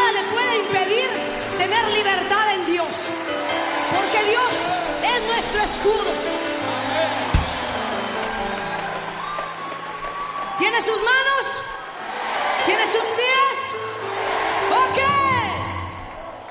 nada le puede impedir tener libertad en Dios, porque Dios es nuestro escudo. Tiene sus manos, tiene sus pies.